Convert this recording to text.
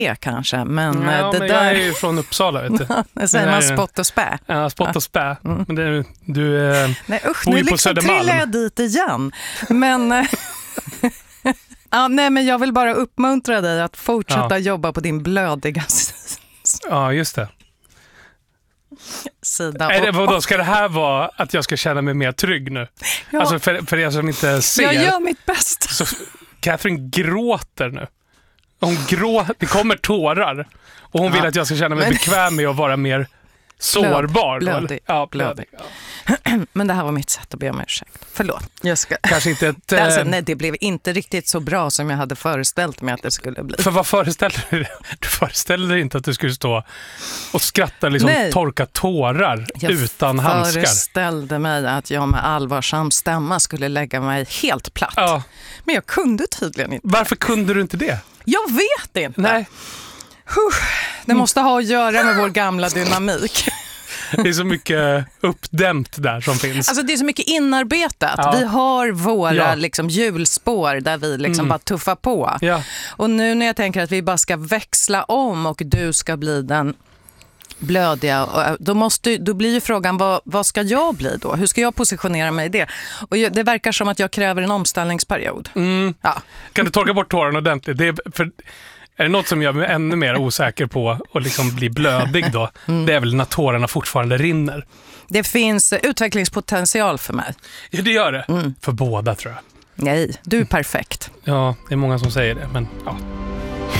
kanske. Men ja, det men där... jag är ju från Uppsala, vet du. Det säger man spott och spä. Ja, spott och spä. Men du Nej usch, bor nu ju på liksom Södermalm. trillar jag dit igen. Men... Ja, nej, men jag vill bara uppmuntra dig att fortsätta jobba på din blödiga Ja, just det. sida. Är det, vadå, ska det här vara att jag ska känna mig mer trygg nu? Ja. Alltså för er som inte ser. Jag gör mitt bästa. Så Catherine gråter nu. Det kommer tårar. Och hon vill att jag ska känna mig bekväm med att vara mer sårbar. Blödig. Ja, blödig. Ja. Men det här var mitt sätt att be om ursäkt. Förlåt. Jag ska... Kanske inte ett... Alltså, nej, det blev inte riktigt så bra som jag hade föreställt mig att det skulle bli. För vad föreställde du dig? Du föreställde dig inte att du skulle stå och skratta, liksom torka tårar utan handskar. Jag föreställde mig att jag med allvarsam stämma skulle lägga mig helt platt. Ja. Men jag kunde tydligen inte. Varför kunde du inte det? Jag vet inte. Nej. Det måste ha att göra med vår gamla dynamik. Det är så mycket uppdämt där som finns. Alltså det är så mycket inarbetat. Ja. Vi har våra liksom hjulspår där vi liksom bara tuffar på. Ja. Och nu när jag tänker att vi bara ska växla om och du ska bli den blödiga, då blir ju frågan vad ska jag bli då? Hur ska jag positionera mig i det? Och det verkar som att jag kräver en omställningsperiod. Ja. Kan du torka bort tårarna ordentligt? Är det något som gör mig ännu mer osäker på att liksom bli blödig då? Det är väl när tårarna fortfarande rinner. Det finns utvecklingspotential för mig. Ja, det gör det. För båda, tror jag. Nej, du är perfekt. Ja, det är många som säger det, men ja.